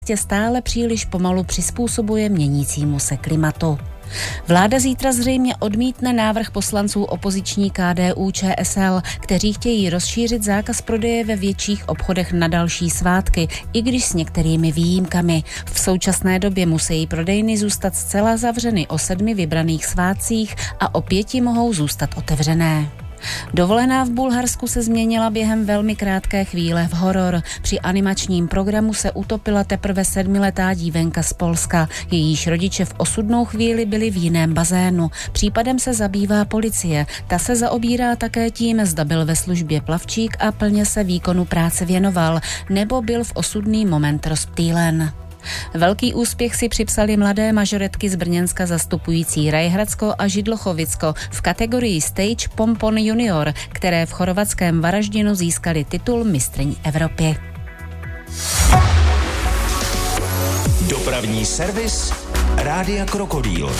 stále příliš pomalu přizpůsobuje měnícímu se klimatu. Vláda zítra zřejmě odmítne návrh poslanců opoziční KDU-ČSL, kteří chtějí rozšířit zákaz prodeje ve větších obchodech na další svátky, i když s některými výjimkami. V současné době musí prodejny zůstat zcela zavřeny o 7 vybraných svátcích a o 5 mohou zůstat otevřené. Dovolená v Bulharsku se změnila během velmi krátké chvíle v horor. Při animačním programu se utopila teprve 7letá dívenka z Polska. Jejíž rodiče v osudnou chvíli byli v jiném bazénu. Případem se zabývá policie. Ta se zaobírá také tím, zda byl ve službě plavčík a plně se výkonu práce věnoval, nebo byl v osudný moment rozptýlen. Velký úspěch si připsali mladé mažoretky z Brněnska zastupující Rajhradsko a Židlochovicko v kategorii Stage Pompon Junior, které v chorvatském Varaždinu získali titul mistryň Evropy. Dopravní servis Rádia Krokodýl.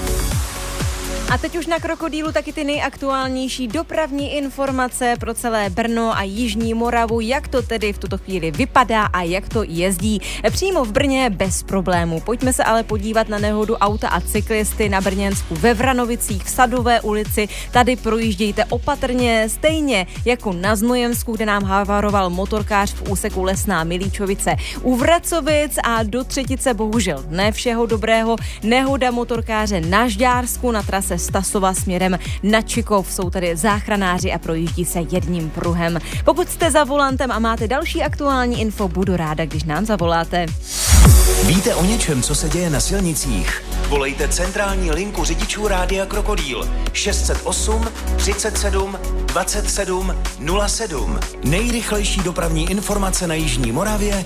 A teď už na Krokodýlu taky ty nejaktuálnější dopravní informace pro celé Brno a jižní Moravu, jak to tedy v tuto chvíli vypadá a jak to jezdí. Přímo v Brně bez problémů. Pojďme se ale podívat na nehodu auta a cyklisty na Brněnsku ve Vranovicích v Sadové ulici. Tady projíždějte opatrně, stejně jako na Znojemsku, kde nám havaroval motorkář v úseku Lesná Milíčovice u Vracovic a do Třetice bohužel ne všeho dobrého. Nehoda motorkáře na Žďársku na trase Stasova směrem na Čikov. Jsou tady záchranáři a projíždí se jedním pruhem. Pokud jste za volantem a máte další aktuální info, budu ráda, když nám zavoláte. Víte o něčem, co se děje na silnicích? Volejte centrální linku řidičů Rádia Krokodýl 608 37 27 07. Nejrychlejší dopravní informace na jižní Moravě